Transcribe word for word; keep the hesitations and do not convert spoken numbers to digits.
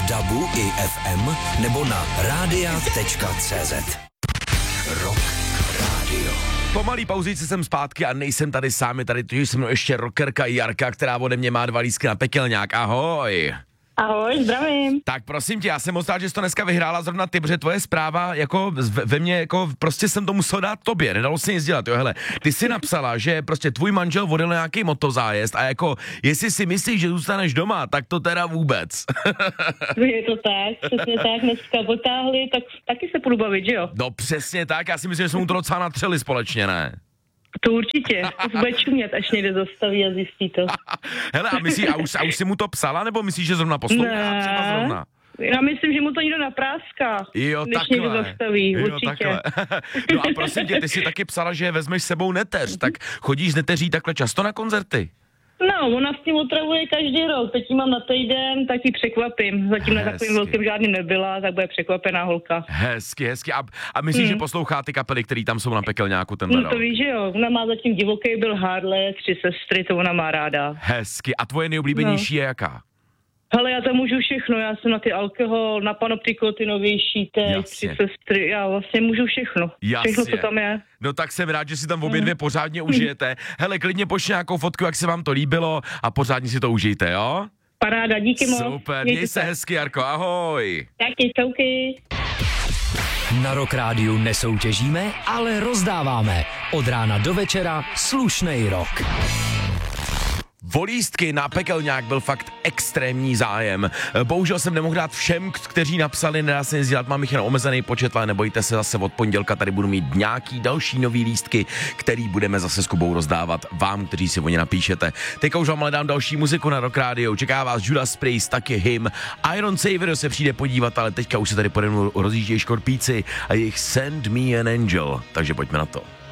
dabu i ef em nebo na rádia tečka cé zet. Rock Radio. Po malý pauzici jsem zpátky a nejsem tady sám, je tady totiž se mnou ještě rockerka Jarka, která ode mě má dva lístky na pekelňák. Ahoj. Ahoj, zdravím. Tak prosím tě, já jsem moc rád, že jsi to dneska vyhrála zrovna ty, protože tvoje zpráva jako ve mně, jako prostě jsem to musel dát tobě, nedalo se nic dělat, jo, hele. Ty jsi napsala, že prostě tvůj manžel vodil nějaký motozájezd a jako, jestli si myslíš, že zůstaneš doma, tak to teda vůbec. Je to tak, přesně tak, dneska potáhli, tak taky se půjdu bavit, že jo? No přesně tak, já si myslím, že jsme mu to docela natřeli společně, ne? To určitě, to bude čumět, až někde zastaví a zjistí to. Hele, a myslíš, a už, a už jsi mu to psala, nebo myslíš, že zrovna poslouchá? Ne. Třeba zrovna? Já myslím, že mu to někdo napráská, Jo, než takhle. někdo zastaví, Jo, určitě. takhle. No a prosím tě, ty jsi taky psala, že vezmeš s sebou neteř, tak chodíš s neteří takhle často na koncerty? No, ona s tím otravuje každý rok, teď ji mám na týden, tak ji překvapím. Zatím na takovým velkým žádným nebyla, tak bude překvapená holka. Hezky, hezky. A, a myslíš, hmm. že poslouchá ty kapely, které tam jsou na pekelňáku tenhle No rok? to víš, že jo, ona má zatím divoký byl Harley, tři sestry, to ona má ráda. Hezky. A tvoje nejoblíbenější no. je jaká? Hele, já tam můžu všechno, já jsem na ty alkohol, na panoptiku, ty novější, ty tři sestry, já vlastně můžu všechno. Jasně. Všechno, co tam je. No tak jsem rád, že si tam obě dvě pořádně užijete. Hele, klidně pošli nějakou fotku, jak se vám to líbilo a pořádně si to užijte, jo? Paráda, díky moc. Super, měj se hezky, Jarko, ahoj. Taky, čauky. Na Rock Rádiu nesoutěžíme, ale rozdáváme. Od rána do večera slušnej rock. O lístky na pekelňák byl fakt extrémní zájem. Bohužel jsem nemohl dát všem, kteří napsali, nedá se nic dělat, mám jich jen omezený počet, ale nebojte se, zase od pondělka tady budu mít nějaký další nový lístky, který budeme zase s Kubou rozdávat vám, kteří si o ně napíšete. Teďka už vám ale dám další muziku na Rock Radio, čeká vás Judas Priest, taky Him, Iron Savior se přijde podívat, ale teďka už se tady pode mnou rozjíždějí škorpíci a jejich Send Me an Angel, takže pojďme na to.